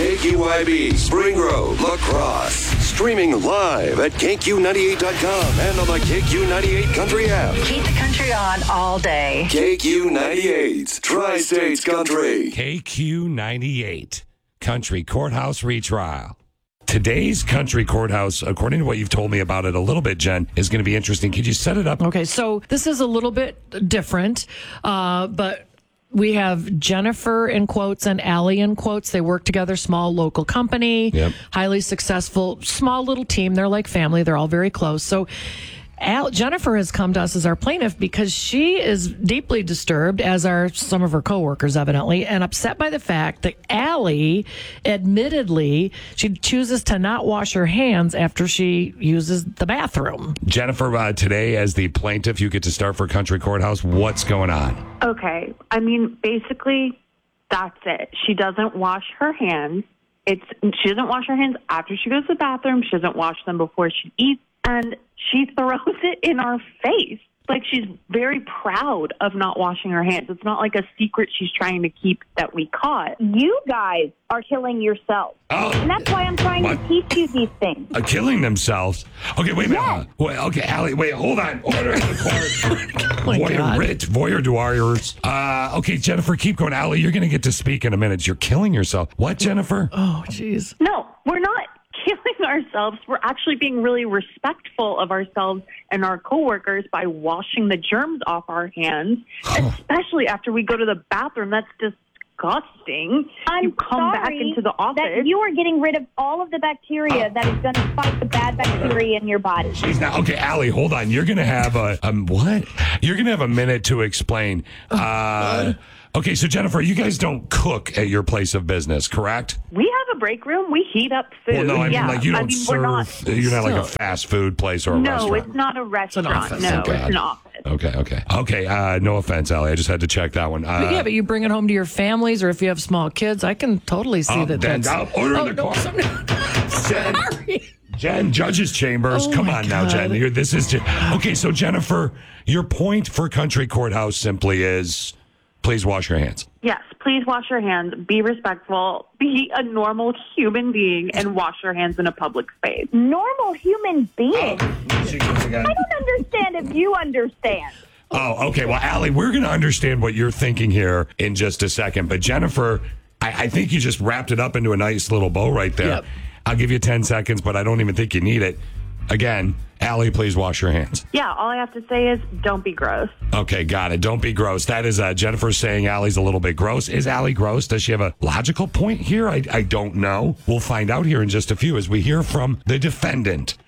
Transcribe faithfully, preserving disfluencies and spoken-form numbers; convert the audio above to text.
K Q Y B, Spring Grove, La Crosse. Streaming live at K Q ninety-eight dot com and on the K Q ninety-eight Country app. Keep the country on all day. K Q ninety-eight, Tri-States Country. K Q ninety-eight, Country Courthouse retrial. Today's Country Courthouse, according to what you've told me about it a little bit, Jen, is going to be interesting. Could you set it up? Okay, so this is a little bit different, uh, but we have Jennifer in quotes and Allie in quotes. They work together, small local company, Yep. highly successful, small little team. They're like family. They're all very close. So Al, Jennifer has come to us as our plaintiff because she is deeply disturbed, as are some of her coworkers, evidently, and upset by the fact that Allie, admittedly, she chooses to not wash her hands after she uses the bathroom. Jennifer, uh, today as the plaintiff, you get to start for Country Courthouse. What's going on? Okay. I mean, basically, that's it. She doesn't wash her hands. It's she doesn't wash her hands after she goes to the bathroom. She doesn't wash them before she eats. And she throws it in our face. Like, she's very proud of not washing her hands. It's not like a secret she's trying to keep that we caught. You guys are killing yourself. Oh. And that's why I'm trying What? to teach you these things. Uh, killing themselves. Okay, wait a minute. Yes. Uh, wait, okay, Allie, wait, hold on. Order in the court. Oh my God. Voyeur, voyeur doyers. Uh, okay, Jennifer, keep going. Allie, you're going to get to speak in a minute. You're killing yourself. What, Jennifer? Oh, jeez. No, we're not killing ourselves. We're actually being really respectful of ourselves and our coworkers by washing the germs off our hands, especially after we go to the bathroom. That's disgusting. I'm you come back sorry into the office. that you are getting rid of all of the bacteria that is going to fight the bad bacteria in your body. She's not. Okay, Allie, hold on. You're going to have a, um, what? You're going to have a minute to explain. Uh, okay, so Jennifer, you guys don't cook at your place of business, correct? We have a break room. We heat up food. Well, no, I mean, yeah. like, you don't I mean, serve, we're not, you're not like a Still. fast food place or a no, restaurant. it's not a restaurant. office. No, Oh, God. it's an office. Okay, okay. Okay, uh, no offense, Allie. I just had to check that one. Uh, But yeah, but you bring it home to your families, or if you have small kids, I can totally see Oh, that then that's... I'll order oh, in the no, car. somebody- Jen, Sorry. Jen, Judge's Chambers. Oh, Come my on now, God. Jen. Here, this is Je- okay. So Jennifer, your point for Country Courthouse simply is, please wash your hands. Yes, please wash your hands. Be respectful. Be a normal human being and wash your hands in a public space. Normal human being. Oh, she goes again. I don't understand if you understand. Oh, okay. Well, Allie, we're going to understand what you're thinking here in just a second. But Jennifer, I, I think you just wrapped it up into a nice little bow right there. Yep. I'll give you ten seconds, but I don't even think you need it. Again, Allie, please wash your hands. Yeah, all I have to say is don't be gross. Okay, got it. Don't be gross. That is uh, Jennifer saying Allie's a little bit gross. Is Allie gross? Does she have a logical point here? I, I don't know. We'll find out here in just a few as we hear from the defendant.